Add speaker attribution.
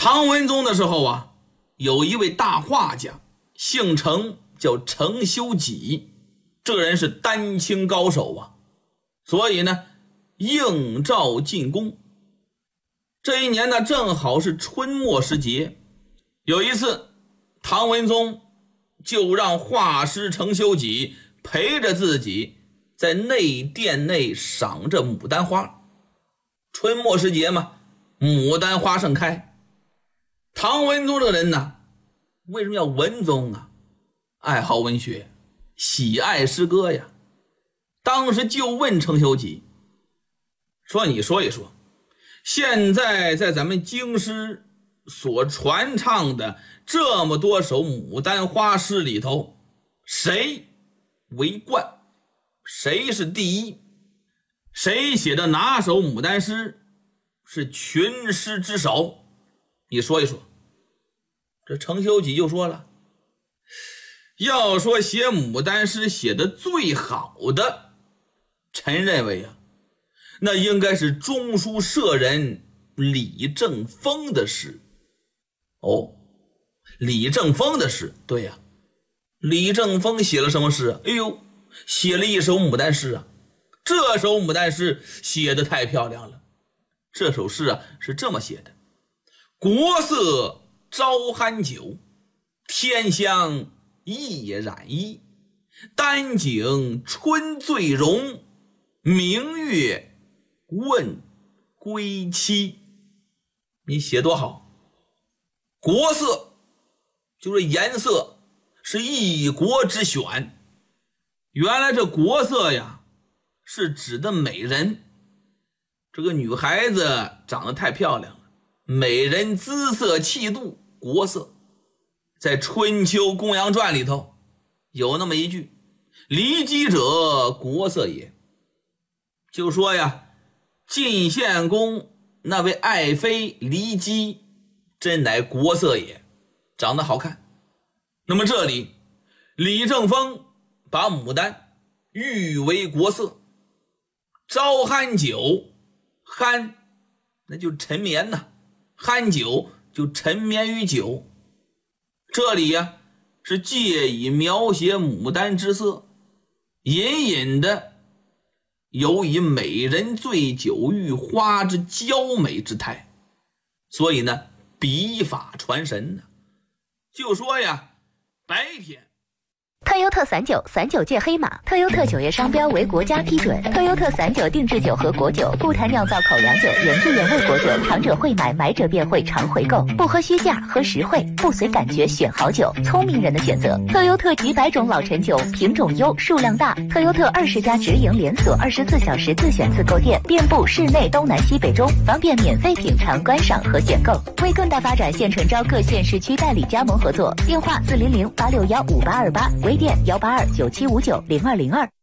Speaker 1: 唐文宗的时候啊，有一位大画家，姓程，叫程修己，这个人是丹青高手啊，所以呢应召进宫。这一年呢正好是春末时节，有一次唐文宗就让画师程修己陪着自己在内殿内赏着牡丹花。春末时节嘛，牡丹花盛开。唐文宗这个人呢，为什么叫文宗啊？爱好文学，喜爱诗歌呀。当时就问程修己说，你说一说，现在在咱们京师所传唱的这么多首牡丹花诗里头，谁为冠？谁是第一？谁写的哪首牡丹诗是群诗之首？你说一说。这程修己就说了，要说写牡丹诗写的最好的，臣认为啊，那应该是中书舍人李正风的诗。哦，李正风的诗，对呀，李正风写了什么诗啊？哎呦，写了一首牡丹诗啊。这首牡丹诗写得太漂亮了。这首诗啊是这么写的：国色朝酣酒，天香易染衣。丹景春醉容，明月问归期。你写多好！国色就是颜色，是一国之选。原来这国色呀是指的美人，这个女孩子长得太漂亮了，美人姿色气度，国色。在春秋公羊传里头有那么一句，骊姬者国色也，就说呀，晋献公那位爱妃骊姬真乃国色也，长得好看。那么这里李正风把牡丹誉为国色。朝酣酒，酣那就沉眠呐，酣酒就沉眠于酒。这里呀是借以描写牡丹之色，隐隐的有以美人醉酒欲花之娇美之态，所以呢笔法传神呢。就说呀，白天
Speaker 2: 特优特散酒，散酒界黑马。特优特酒业商标为国家批准。特优特散酒定制酒和果酒，不谈酿造口粮酒，原汁原味果酒，尝者会买，买者便会常回购。不喝虚价，喝实惠，不随感觉选好酒，聪明人的选择。特优特几百种老陈酒，品种优，数量大。特优特20家直营连锁，24小时自选自购店，遍布市内东南西北中，方便免费品尝、观赏和选购。为更大发展，现诚招各县市区代理加盟合作，电话400-861-5828，微店182-9759-0202。